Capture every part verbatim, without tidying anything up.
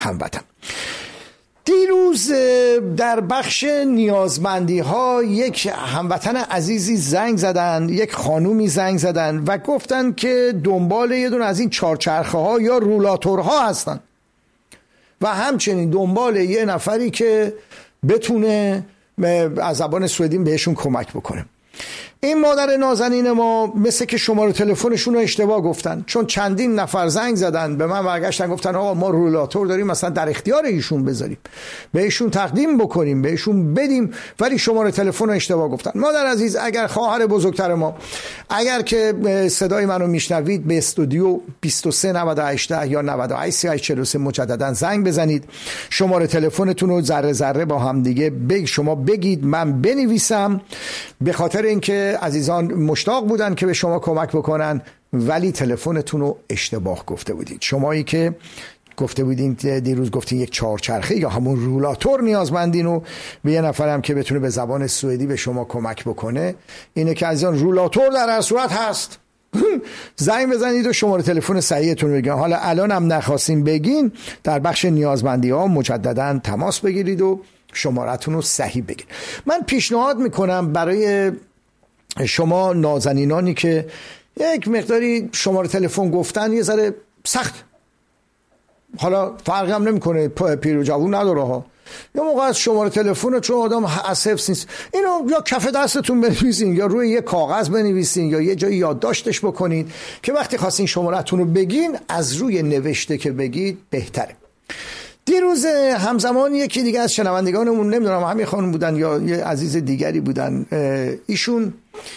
هموطن. دیروز در بخش نیازمندی ها یک هموطن عزیزی زنگ زدن، یک خانومی زنگ زدن و گفتن که دنبال یه دونه از این چارچرخه ها یا رولاتورها هستن و همچنین دنبال یه نفری که بتونه از زبان سوئدی بهشون کمک بکنه. این مادر نازنین ما مثل که شماره تلفنشون رو اشتباه گفتن، چون چندین نفر زنگ زدن به من برگشتن گفتن آقا ما رولاتور داریم مثلا در اختیار ایشون بذاریم، بهشون تقدیم بکنیم، بهشون بدیم، ولی شماره تلفن رو اشتباه گفتن. مادر عزیز، اگر خواهر بزرگتر ما، اگر که صدای منو میشنوید به استودیو بیست و سه نود و هشت یا نود و هشت سی و هشت چهل و سه مجددا زنگ بزنید، شماره تلفنتون رو ذره ذره با هم دیگه بگ شما بگید، من بنویسم، به خاطر اینکه عزیزان مشتاق بودن که به شما کمک بکنن ولی تلفنتون رو اشتباه گفته بودید. شمایی که گفته بودین دیروز گفتین یک چهارچرخه یا همون رولاتور نیازمندین و به یه نفرم که بتونه به زبان سوئدی به شما کمک بکنه، اینه که عزیزان رولاتور در هر صورت هست. زنگ بزنید و شماره تلفن صحیحتون رو بگین. حالا الان هم نخواستین بگین، در بخش نیازمندی ها مجددا تماس بگیرید و شمارتون رو صحیح بگین. من پیشنهاد میکنم برای شما نازنینانی که یک مقداری شماره تلفن گفتن یه ذره سخت، حالا فرقی هم نمیکنه پیر و جوون نداره ها، یا موقع از شماره تلفن چون آدم از حفظ نیست، اینو یا کف دستتون بنویسین یا روی یه کاغذ بنویسین یا یه جایی یادداشتش بکنید که وقتی خواستین شماره‌تون رو بگین از روی نوشته که بگید بهتره. دیروز همزمان یکی دیگه از شنوندگانمون، نمیدونم همین خانم بودن یا یه عزیز دیگری بودن، ایشون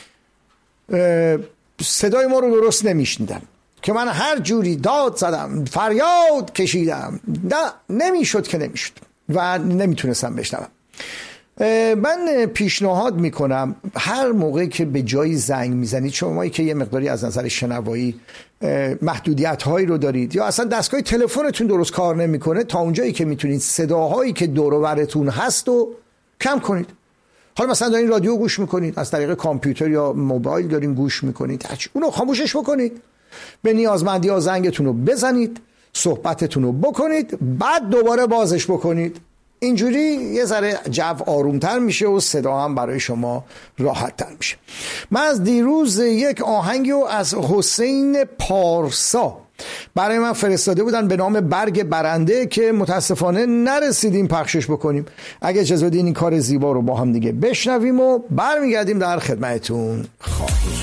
صدای ما رو درست نمیشنیدن که من هر جوری داد زدم، فریاد کشیدم، نه نمیشد که نمیشد و نمیتونستم بشنوم. من پیشنهاد میکنم هر موقع که به جایی زنگ میزنید، شمایی که یه مقداری از نظر شنوایی محدودیت هایی رو دارید یا اصلا دستگاه تلفنتون درست کار نمیکنه، تا اونجایی که میتونید صداهایی که دور و برتون هست رو کم کنید. حالا مثلا دارین رادیو گوش میکنید، از طریق کامپیوتر یا موبایل دارین گوش میکنید، اونو خاموشش بکنید، به نیازمندی ها زنگتون رو بزنید، صحبتتون رو بکنید، بعد دوباره بازش بکنید. اینجوری یه ذره جو آرومتر میشه و صدا هم برای شما راحت تر میشه. من از دیروز یک آهنگی رو از حسین پارسا برای من فرستاده بودن به نام برگ برنده که متاسفانه نرسیدیم پخشش بکنیم. اگه اجازه بدین این کار زیبا رو با هم دیگه بشنویم و برمیگردیم در خدمتتون.